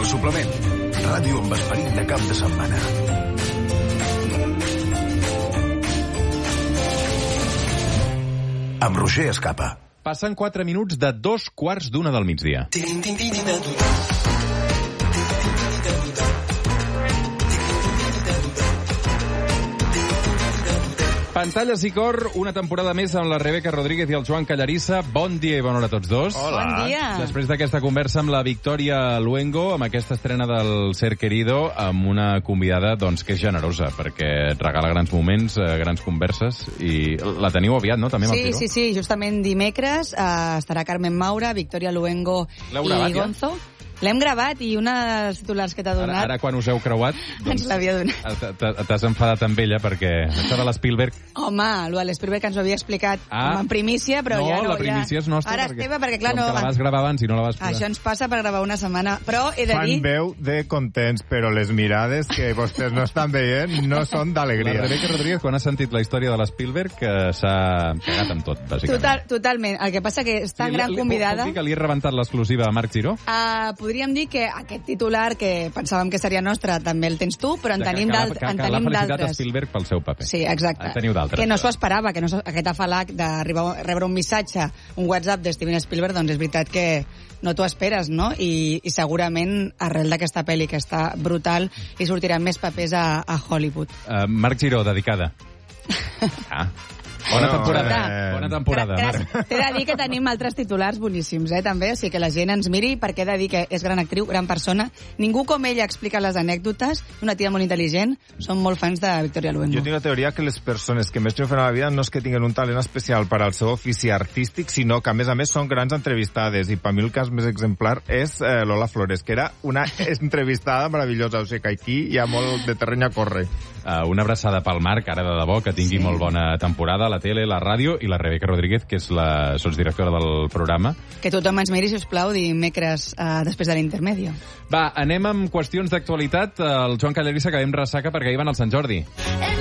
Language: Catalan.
El suplement. Ràdio amb esperit de cap de setmana. Amb Roger Escapa. Passen 4 minuts de 2:15 del migdia. Pantalles i cor, una temporada més amb la Rebeca Rodríguez i el Joan Callarissa. Bon dia i bona hora a tots dos. Hola. Bon dia. Després d'aquesta conversa amb la Victòria Luengo, amb aquesta estrena del Ser Querido, amb una convidada doncs, que és generosa, perquè et regala grans moments, grans converses, i la teniu aviat, no? També Sí, justament dimecres estarà Carmen Maura, Victòria Luengo i Gonzo. Ja? L'hem gravat i una dels titulars que t'ha donat... Ara quan us heu creuat... Ens l'havia donat. T'has enfadat amb ella perquè això de l'Spielberg... Home, l'Spielberg ens ho havia explicat com en primícia, però ja no... No, la primícia és nostra. Ara és teva, perquè clar, no... Com que la vas gravar abans i no la vas posar. Això ens passa per gravar una setmana, però he de dir... Fan veu de contents, però les mirades que vostès no estan veient no són d'alegria. La Rebeca Rodríguez, quan ha sentit la història de l'Spielberg, s'ha cagat amb tot, bàsicament. Totalment. El que passa que és tan gran convidada... Puc dir que li he rebentat l'exclusiva a Marc Giró? Podríem dir que aquest titular, que pensàvem que seria nostre, també el tens tu, però en tenim d'altres. Que l'ha felicitat a Spielberg pel seu paper. Sí, exacte. En teniu d'altres. Que no s'ho esperava, que aquest afalac de rebre un missatge, un WhatsApp de Steven Spielberg, doncs és veritat que no t'ho esperes, no? I segurament, arrel d'aquesta pel·li que està brutal, hi sortiran més papers a Hollywood. Marc Giró, dedicada. Bona temporada, Marc. T'he de dir que tenim altres titulars boníssims, també, o sigui que la gent ens miri, perquè he de dir que és gran actriu, gran persona. Ningú com ella explica les anècdotes, una tia molt intel·ligent, som molt fans de Victòria Luengo. Jo tinc la teoria que les persones que més triomfen a la vida no és que tinguin un talent especial per al seu ofici artístic, sinó que, a més, són grans entrevistades, i per mi el cas més exemplar és Lola Flores, que era una entrevistada meravellosa, o sigui que aquí hi ha molt de terreny a córrer. Una abraçada pel Marc, ara de debò, que tingui molt bona temporada, la tele, la ràdio, i la Rebeca Rodríguez, que és la sotsdirectora del programa. Que tothom ens miri, sisplau, dimecres després de l'intermedio. Va, anem amb qüestions d'actualitat. El Joan Callarissa, que vam ressaca perquè ahir van al Sant Jordi.